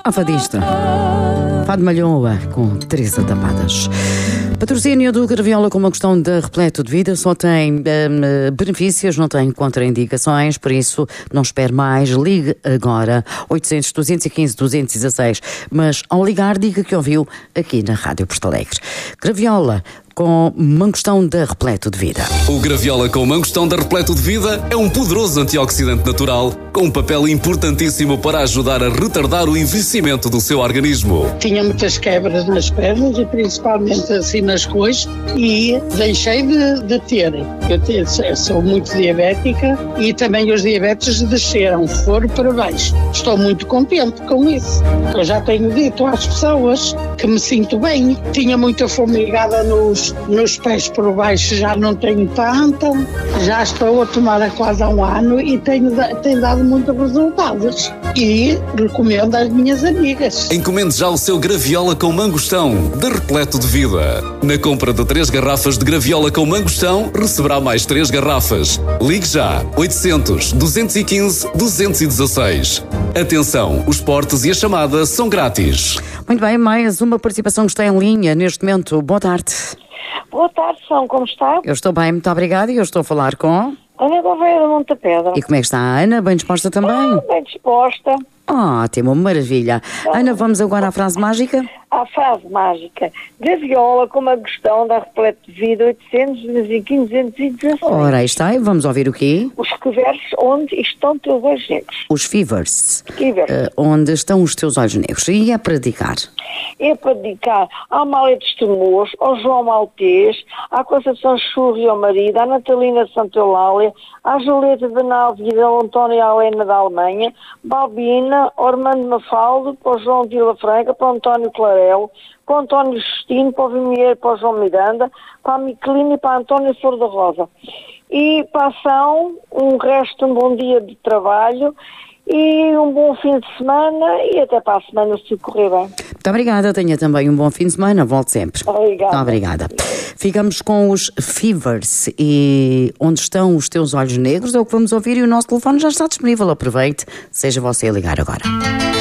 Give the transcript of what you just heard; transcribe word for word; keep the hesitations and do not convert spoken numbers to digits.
à fadista. Fado Malhoa com Teresa Tapadas. Patrocínio do Graviola com uma questão de repleto de vida, só tem um, benefícios, não tem contraindicações, por isso não espere mais, ligue agora oitocentos, duzentos e quinze, duzentos e dezasseis, mas ao ligar diga que ouviu aqui na Rádio Porto Alegre. Graviola com mangostão da repleto de vida. O Graviola com mangostão da repleto de vida é um poderoso antioxidante natural com um papel importantíssimo para ajudar a retardar o envelhecimento do seu organismo. Tinha muitas quebras nas pernas e principalmente assim nas coxas e deixei de, de ter. Eu, te, eu sou muito diabética e também os diabetes desceram, foram para baixo. Estou muito contente com isso. Eu já tenho dito às pessoas que me sinto bem. Tinha muita formigada nos Nos pés por baixo, já não tenho tanta, já estou a tomar há quase há um ano e tenho, tenho dado muitos resultados e recomendo às minhas amigas. Encomende já o seu Graviola com mangostão de repleto de vida. Na compra de três garrafas de Graviola com mangostão, receberá mais três garrafas. Ligue já oitocentos, duzentos e quinze, duzentos e dezasseis. Atenção, os portes e a chamada são grátis. Muito bem, mais uma participação que está em linha neste momento. Boa tarde. Boa tarde, São, como está? Eu estou bem, muito obrigada, e eu estou a falar com... Ana Gouveia da Monte Pedra. E como é que está a Ana? Bem disposta também? Ah, bem disposta. Ótimo, maravilha. Ah. Ana, vamos agora à frase mágica? À frase mágica. Graviola com uma questão da repleto de vida oitocentos, duzentos e quinze, duzentos e dezasseis. Ora, aí está, e vamos ouvir o quê? Os reversos onde estão teus olhos negros. Os fevers. Fevers. Uh, onde estão os teus olhos negros. E é para dedicar? É para dedicar à Amália de Estremoz, ao João Maltês, à Conceição Churro e ao marido, à Natalina de Santa Eulália, à Julieta de Nálvia, ao António e à Helena da Alemanha, Balbina, ao Armando Mafaldo, para o João de Vila Franca, para o António Clarel, para o António Justino, para o Vimier, para o João Miranda, para a Miquelina e para a Antónia Flor da Rosa. E para a ação, um resto, um bom dia de trabalho e um bom fim de semana e até para a semana, se correr bem. Muito obrigada, tenha também um bom fim de semana, volte sempre. Obrigada. Muito obrigada. Ficamos com os fevers e onde estão os teus olhos negros, é o que vamos ouvir e o nosso telefone já está disponível, aproveite, seja você a ligar agora.